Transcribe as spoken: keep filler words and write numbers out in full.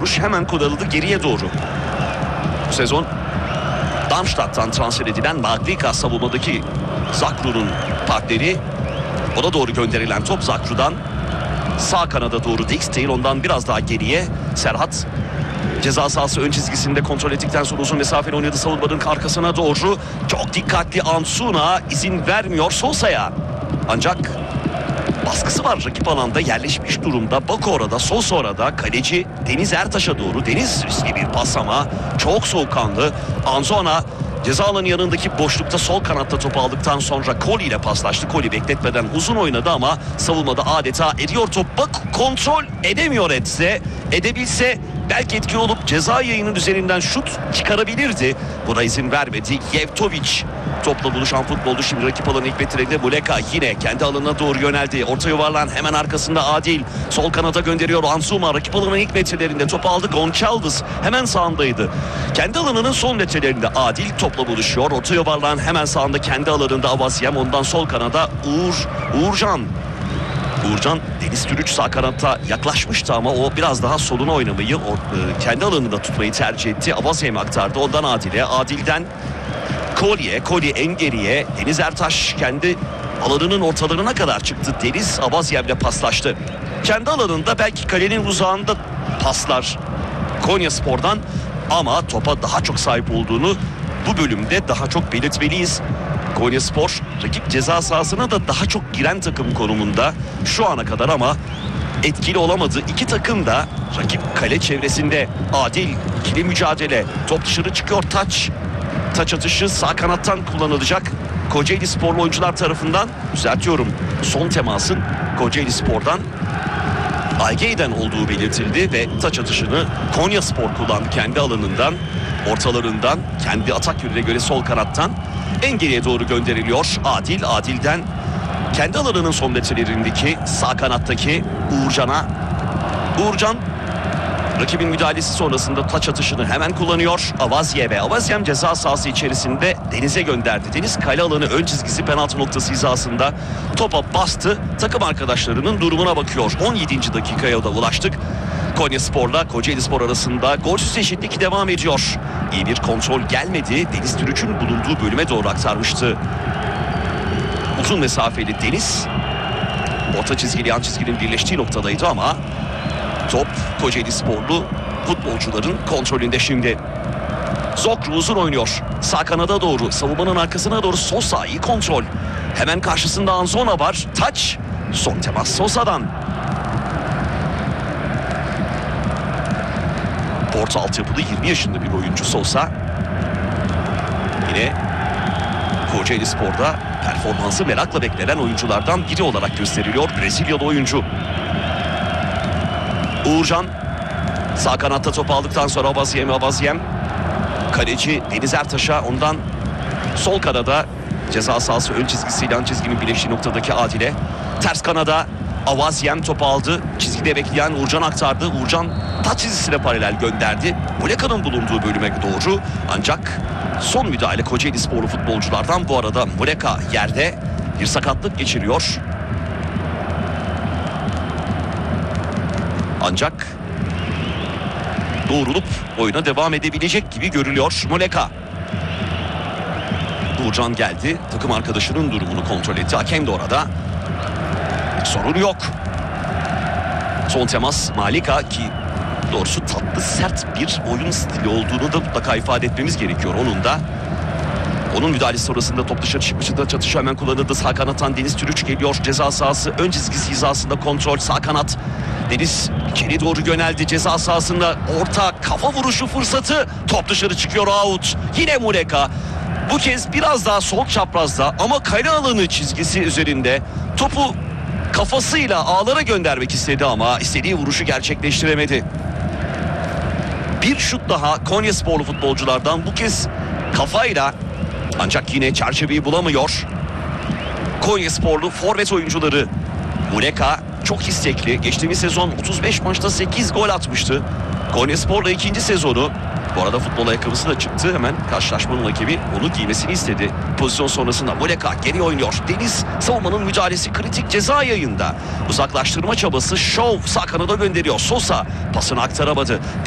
vuruş hemen kullanıldı geriye doğru. Bu sezon Darmstadt'tan transfer edilen Maglika savunmadaki Zakru'nun partneri. Ona doğru gönderilen top Zakru'dan sağ kanada doğru Dijksteel, ondan biraz daha geriye Serhat. Ceza sahası ön çizgisinde kontrol ettikten sonra uzun mesafeli oynadı savunmanın arkasına doğru. Çok dikkatli Ansuna, izin vermiyor Sosa'ya. Ancak baskısı var rakip alanda, yerleşmiş durumda. Bak orada, Sosa orada. Kaleci Deniz Ertaş'a doğru. Deniz riskli bir pas ama çok soğukkanlı. Ansuna ceza alanı yanındaki boşlukta sol kanatta topu aldıktan sonra Koli ile paslaştı. Koli bekletmeden uzun oynadı ama savunmada adeta eriyor top. Bak, kontrol edemiyor etse. Edebilse belki etkili olup ceza yayının üzerinden şut çıkarabilirdi. Buna izin vermedi. Yevtovic topla buluşan futbolcu şimdi rakip alanı Hikmet Muleka yine kendi alanına doğru yöneldi. Orta yuvarlan hemen arkasında Adil. Sol kanata gönderiyor Ansuma. Rakip alanın ilk metrelerinde topu aldı. Gonçalves hemen sağındaydı. Kendi alanının son metrelerinde Adil topla buluşuyor. Orta yuvarlan hemen sağında kendi alanında Avasyem. Ondan sol kanada Uğur, Uğurcan. Uğurcan Deniz Türüç sağ kanatta yaklaşmıştı ama o biraz daha soluna oynamayı, o, e, kendi alanında tutmayı tercih etti. Avasyem'e aktardı. Ondan Adil'e. Adil'den Koli'ye. Koli en geriye. Deniz Ertaş kendi alanının ortalarına kadar çıktı. Deniz Avasyem'le paslaştı. Kendi alanında belki kalenin uzağında paslar Konyaspor'dan ama topa daha çok sahip olduğunu bu bölümde daha çok belirtmeliyiz. Konyaspor rakip ceza sahasına da daha çok giren takım konumunda şu ana kadar ama etkili olamadı. İki takım da rakip kale çevresinde. Adil ikili mücadele. Top dışarı çıkıyor. Taç. Taç atışı sağ kanattan kullanılacak. Kocaeli Sporlu oyuncular tarafından, düzeltiyorum, son temasın Kocaeli Spor'dan Aygey'den olduğu belirtildi ve taç atışını Konyaspor kullandı kendi alanından, ortalarından, kendi atak yönüne göre sol kanattan en geriye doğru gönderiliyor. Adil, Adil'den kendi alanının son metrelerindeki sağ kanattaki Uğurcan'a. Uğurcan rakibin müdahalesi sonrasında taç atışını hemen kullanıyor. Avazye ve Avasyem ceza sahası içerisinde Deniz'e gönderdi. Deniz kale alanı ön çizgisi penaltı noktası hizasında topa bastı. Takım arkadaşlarının durumuna bakıyor. on yedinci dakikaya da ulaştık. Konyaspor'la Kocaelispor arasında golsüz eşitlik devam ediyor. İyi bir kontrol gelmedi. Deniz Türüç'ün bulunduğu bölüme doğru aktarmıştı. Uzun mesafeli Deniz. Orta çizgili yan çizginin birleştiği noktadaydı ama top Kocaelisporlu futbolcuların kontrolünde şimdi. Zokru uzun oynuyor. Sağ kanada doğru, savunmanın arkasına doğru Sosa, iyi kontrol. Hemen karşısında Anzona var. Taç. Son temas Sosa'dan. Porto altyapılı yirmi yaşında bir oyuncu Sosa. Yine Kocaelispor'da performansı merakla beklenen oyunculardan biri olarak gösteriliyor Brezilyalı oyuncu. Uğurcan sağ kanatta topu aldıktan sonra Avasyem, Avasyem kaleci Deniz Ertaş'a, ondan sol kanada ceza sahası ön çizgisiyle yan çizginin birleştiği noktadaki Adil'e. Ters kanada Avasyem topu aldı. Çizgide bekleyen Uğurcan aktardı. Uğurcan taç çizgisine paralel gönderdi. Muleka'nın bulunduğu bölüme doğru. Ancak son müdahale Kocaelisporlu futbolculardan. Bu arada Muleka yerde bir sakatlık geçiriyor. Ancak doğrulup oyuna devam edebilecek gibi görülüyor Muleka. Uğurcan geldi. Takım arkadaşının durumunu kontrol etti. Hakem de orada. Hiç sorun yok. Son temas Malika ki doğrusu tatlı sert bir oyun stili olduğunu da mutlaka ifade etmemiz gerekiyor onun da. Onun müdahalesi sonrasında top dışarı çıkmıştı. Çatışı hemen kullanıldı. Sağ kanattan Deniz Türüç geliyor. Ceza sahası ön çizgisi hizasında kontrol. Sağ kanat. Deniz içeri doğru yöneldi. Ceza sahasında orta kafa vuruşu fırsatı. Top dışarı çıkıyor, out. Yine Muleka. Bu kez biraz daha sol çaprazda ama kale alanı çizgisi üzerinde topu kafasıyla ağlara göndermek istedi ama istediği vuruşu gerçekleştiremedi. Bir şut daha Konyasporlu futbolculardan, bu kez kafayla, ancak yine çerçeveyi bulamıyor. Konyasporlu forvet oyuncuları. Muleka çok istekli. Geçtiğimiz sezon otuz beş maçta sekiz gol atmıştı. Konyaspor'la ikinci sezonu. Bu arada futbol ayakkabısı da çıktı. Hemen karşılaşmanın rakibi onu giymesini istedi. Pozisyon sonrasında Muleka geri oynuyor. Deniz savunmanın müdahalesi kritik ceza yayında. Uzaklaştırma çabası, şov sağ kanada gönderiyor. Sosa pasını aktaramadı.